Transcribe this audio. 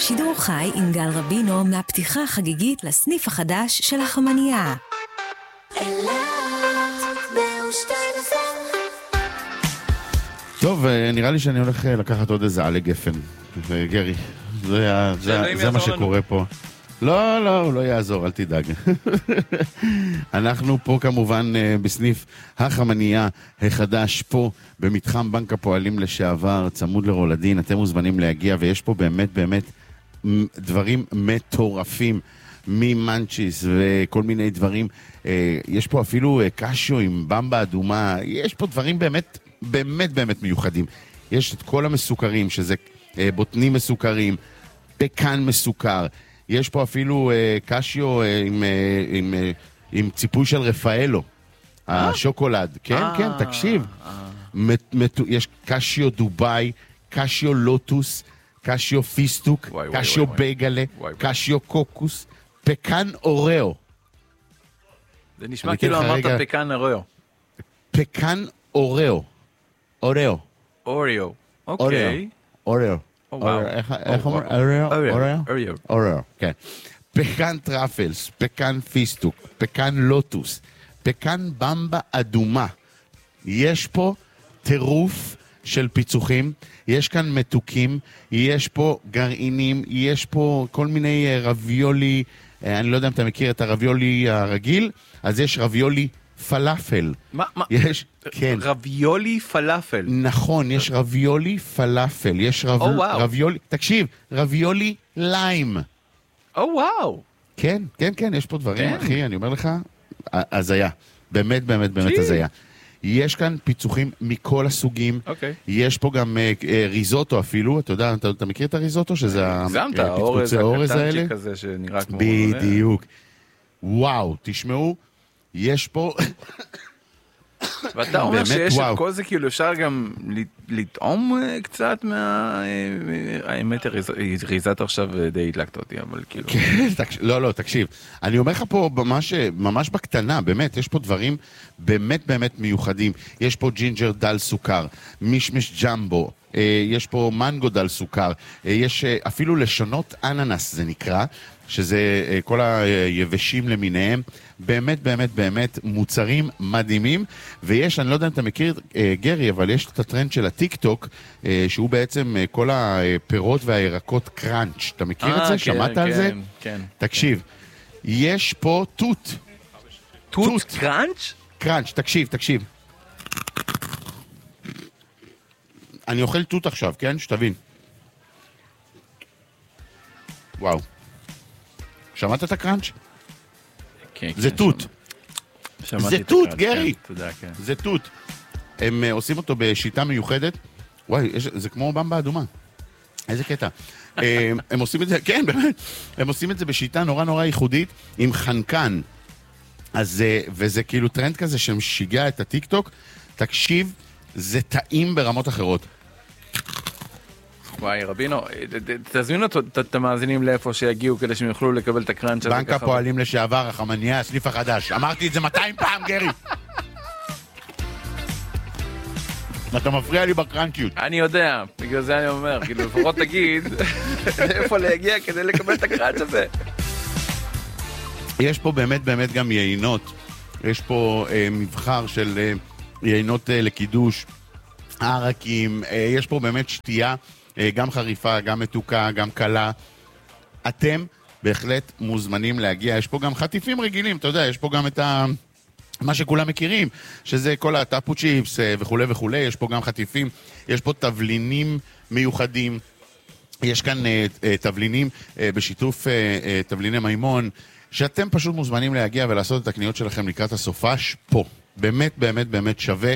שידור חי עם גל רבינו מהפתיחה החגיגית לסניף החדש של החמניה. טוב, נראה לי שאני הולך לקחת עוד איזה עלי גפן. גרי, זה מה שקורה פה. לא, הוא לא יעזור, אל תדאג. אנחנו פה כמובן בסניף החמניה החדש, פה במתחם בנק הפועלים לשעבר, צמוד לרולדין. אתם מוזמנים להגיע, ויש פה באמת דברים מטורפים, ממנצ'יס וכל מיני דברים. יש פה אפילו קשיו עם במבה אדומה, יש פה דברים באמת מיוחדים. יש את כל המסוכרים, שזה בוטנים מסוכרים, פקן מסוכר, יש פה אפילו קשיו עם ציפוי של רפאלו, השוקולד. כן, תקשיב. יש קשיו דוביי, קשיו לוטוס, קשיו פיסטוק, קשיו בייגלה, קשיו קוקוס, פקן אוריאו. זה נשמע כאילו אמרת פקן אוריאו. פקן אוריאו. אוריאו. אוקיי. אוריאו. איך אומר? אוריאו, כן. פקן טראפלס, פקן פיסטוק, פקן לוטוס, פקן במבה אדומה. יש פה טירוף של פיצוחים, יש כאן מתוקים, יש פה גרעינים, יש פה כל מיני רביולי, אני לא יודע אם אתה מכיר את הרביולי הרגיל, אז יש רביולי פלאפל. מה? יש, כן. רביולי פלאפל. נכון, יש רביולי פלאפל, יש רביולי, תקשיב, רביולי ליים. וואו. כן, יש פה דברים, אחי, אני אומר לך, הזיה. באמת הזיה. יש כאן פיצוחים מכל הסוגים. יש פה גם ריזוטו אפילו, אתה יודע, אתה מכיר את הריזוטו? שזה הפצפוצי האורז האלה? כזה שנראה כמו... בדיוק. וואו, תשמעו, יש פה... ואתה אומר שיש את כל זה, כאילו אפשר גם לטעום קצת האמת, ריזטו עכשיו די הדלקת אותי, אבל כאילו... לא, תקשיב. אני אומר לך פה ממש בקטנה, באמת, יש פה דברים באמת מיוחדים. יש פה ג'ינג'ר דל סוכר, מישמש ג'מבו, יש פה מנגו דל סוכר, יש אפילו לשונות אננס זה נקרא, שזה כל היבשים למיניהם, באמת מוצרים מדהימים, ויש, אני לא יודע אם אתה מכיר גרי, אבל יש את הטרנד של הטיק טוק, שהוא בעצם כל הפירות והירקות קראנץ', אתה מכיר את זה? שמעת על זה? כן. תקשיב, יש פה טוט. טוט קראנץ'? קראנץ', תקשיב. אני אוכל טוט עכשיו, כן? שתבין. וואו. שמעת את הקראנץ'? זה טוט. זה טוט, גרי. זה טוט. הם עושים אותו בשיטה מיוחדת. וואי, זה כמו במבה אדומה. איזה קטע. הם עושים את זה, כן, באמת. הם עושים את זה בשיטה נורא ייחודית, עם חנקן. וזה כאילו טרנד כזה שמשגע את הטיק טוק. תקשיב, זה טעים ברמות אחרות. וואי, רבינו, תזמינו את המאזינים לאיפה שיגיעו כדי שהם יוכלו לקבל את הקראנץ' הזה. בנק הפועלים לשעבר, החמניה, הסניף החדש. אמרתי את זה 200 פעם, גרי. אתה מפריע לי בקראנצ'יות. אני יודע, בגלל זה אני אומר, כאילו לפחות תגיד איפה להגיע כדי לקבל את הקראנץ' הזה. יש פה באמת גם יינות. יש פה מבחר של יינות לקידוש, ערקים, יש פה באמת שתייה. גם חריפה, גם מתוקה, גם קלה. אתם בהחלט מוזמנים להגיע. יש פה גם חטיפים רגילים, אתה יודע, יש פה גם את מה שכולם מכירים, שזה כל הטאפו צ'יפס וכו'. יש פה גם חטיפים, יש פה תבלינים מיוחדים. יש כאן תבלינים בשיתוף תבליני מימון, שאתם פשוט מוזמנים להגיע ולעשות את הקניות שלכם לקראת הסופש פה. באמת שווה.